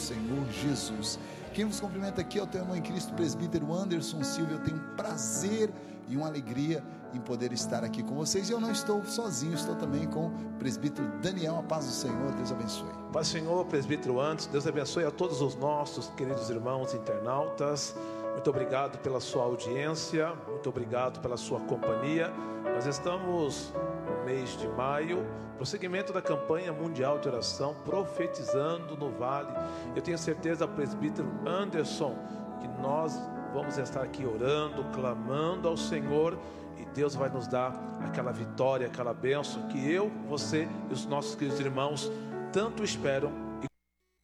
Senhor Jesus. Quem vos cumprimenta aqui é o teu irmão em Cristo, presbítero Anderson Silva. Eu tenho um prazer e uma alegria em poder estar aqui com vocês. E eu não estou sozinho, estou também com o presbítero Daniel. A paz do Senhor, Deus abençoe. Paz do Senhor, presbítero Anderson, Deus abençoe a todos os nossos queridos irmãos internautas. Muito obrigado pela sua audiência, muito obrigado pela sua companhia. Nós estamos no mês de maio, prosseguimento da campanha mundial de oração, profetizando no vale. Eu tenho certeza, presbítero Anderson, que nós vamos estar aqui orando, clamando ao Senhor, e Deus vai nos dar aquela vitória, aquela bênção que eu, você e os nossos queridos irmãos tanto esperam